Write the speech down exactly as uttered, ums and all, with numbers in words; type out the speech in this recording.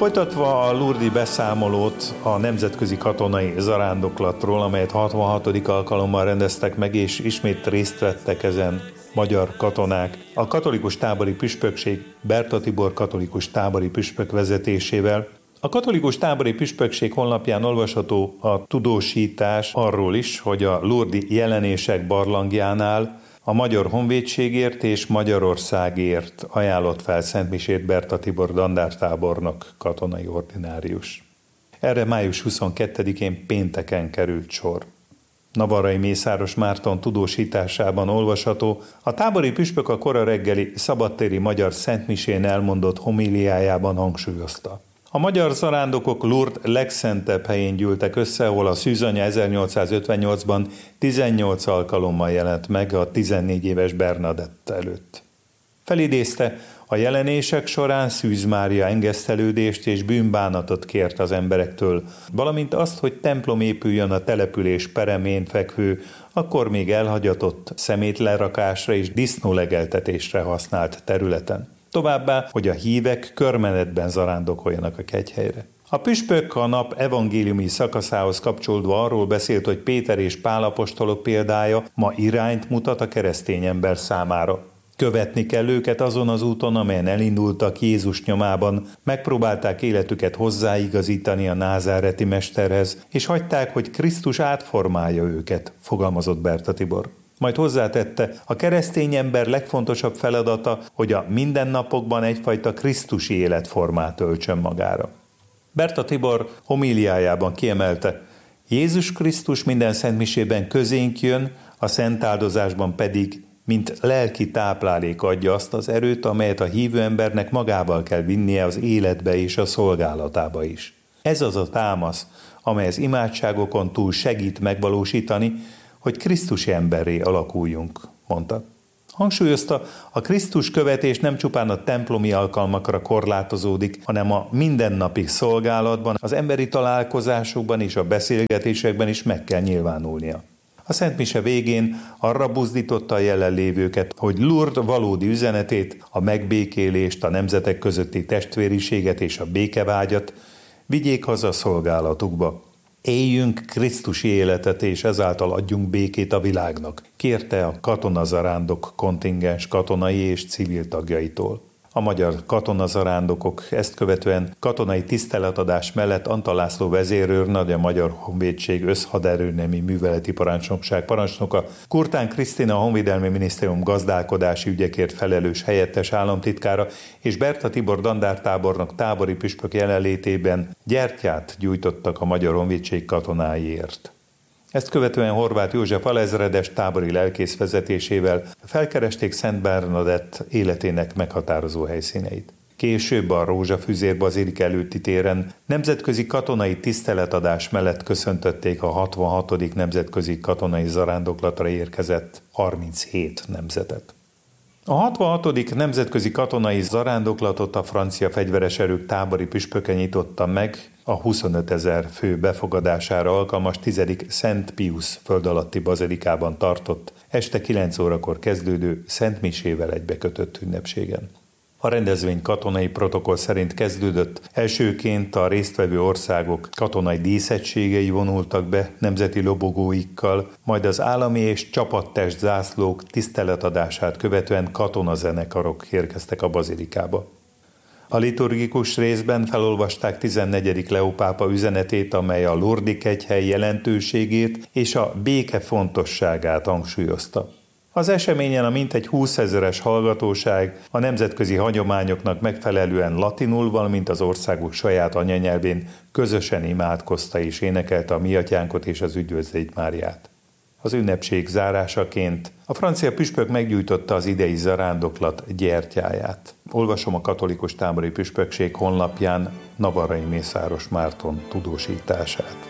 Folytatva a lurdi beszámolót a nemzetközi katonai zarándoklatról, amelyet hatvanhatodik alkalommal rendeztek meg, és ismét részt vettek ezen magyar katonák, a katolikus tábori püspökség Berta Tibor katolikus tábori püspök vezetésével. A katolikus tábori püspökség honlapján olvasható a tudósítás arról is, hogy a lurdi jelenések barlangjánál a Magyar Honvédségért és Magyarországért ajánlott fel szentmisét Berta Tibor dandártábornok, katonai ordinárius. Erre május huszonkettedikén pénteken került sor. Navarrai Mészáros Márton tudósításában olvasható, a tábori püspök a kora reggeli szabadtéri magyar szentmisén elmondott homíliájában hangsúlyozta. A magyar zarándokok Lourdes legszentebb helyén gyűltek össze, ahol a szűzanya ezernyolcszázötvennyolcban tizennyolc alkalommal jelent meg a tizennégy éves Bernadette előtt. Felidézte, a jelenések során Szűz Mária engesztelődést és bűnbánatot kért az emberektől, valamint azt, hogy templom épüljön a település peremén fekvő, akkor még elhagyatott szemétlerakásra és disznólegeltetésre használt területen. Továbbá, hogy a hívek körmenetben zarándokoljanak a kegyhelyre. A püspök a nap evangéliumi szakaszához kapcsolódva arról beszélt, hogy Péter és Pál apostolok példája ma irányt mutat a keresztény ember számára. Követni kell őket azon az úton, amelyen elindultak Jézus nyomában, megpróbálták életüket hozzáigazítani a názáreti mesterhez, és hagyták, hogy Krisztus átformálja őket, fogalmazott Berta Tibor. Majd hozzátette, a keresztény ember legfontosabb feladata, hogy a mindennapokban egyfajta krisztusi életformát öltsön magára. Berta Tibor homíliájában kiemelte, Jézus Krisztus minden szentmisében közénk jön, a szentáldozásban pedig, mint lelki táplálék adja azt az erőt, amelyet a hívő embernek magával kell vinnie az életbe és a szolgálatába is. Ez az a támasz, amely az imádságokon túl segít megvalósítani, hogy krisztusi emberré alakuljunk, mondta. Hangsúlyozta, a Krisztus követés nem csupán a templomi alkalmakra korlátozódik, hanem a mindennapi szolgálatban, az emberi találkozásokban és a beszélgetésekben is meg kell nyilvánulnia. A szentmise végén arra buzdította a jelenlévőket, hogy Lourdes valódi üzenetét, a megbékélést, a nemzetek közötti testvériséget és a békevágyat vigyék haza szolgálatukba. Éljünk krisztusi életet, és ezáltal adjunk békét a világnak, kérte a katonazarándok kontingens katonai és civil tagjaitól. A magyar katonazarándokok ezt követően katonai tiszteletadás mellett Antal László vezérőrnagy, a Magyar Honvédség összhaderőnemi műveleti parancsnokság parancsnoka, Kurtán Krisztina a Honvédelmi Minisztérium gazdálkodási ügyekért felelős helyettes államtitkára és Berta Tibor dandártábornok tábori püspök jelenlétében gyertyát gyújtottak a Magyar Honvédség katonáiért. Ezt követően Horváth József alezredes tábori lelkész vezetésével felkeresték Szent Bernadett életének meghatározó helyszíneit. Később a Rózsafüzér bazilika előtti téren nemzetközi katonai tiszteletadás mellett köszöntötték a hatvanhatodik nemzetközi katonai zarándoklatra érkezett harminchét nemzetet. A hatvanhatodik nemzetközi katonai zarándoklatot a francia fegyveres erők tábori püspöke nyitotta meg a huszonötezer fő befogadására alkalmas tizedik Szent Piusz földalatti bazilikában tartott, este kilenc órakor kezdődő Szent Misével egybekötött ünnepségen. A rendezvény katonai protokoll szerint kezdődött, elsőként a résztvevő országok katonai díszegységei vonultak be nemzeti lobogóikkal, majd az állami és csapattest zászlók tiszteletadását követően katonazenekarok érkeztek a bazilikába. A liturgikus részben felolvasták tizennegyedik Leó pápa üzenetét, amely a lurdi kegyhely jelentőségét és a béke fontosságát hangsúlyozta. Az eseményen a mintegy húszezeres hallgatóság a nemzetközi hagyományoknak megfelelően latinul, valamint az országuk saját anyanyelvén közösen imádkozta és énekelte a Mi Atyánkot és az Üdvözlégy Máriát. Az ünnepség zárásaként a francia püspök meggyújtotta az idei zarándoklat gyertyáját. Olvasom a katolikus tábori püspökség honlapján Navarrai Mészáros Márton tudósítását.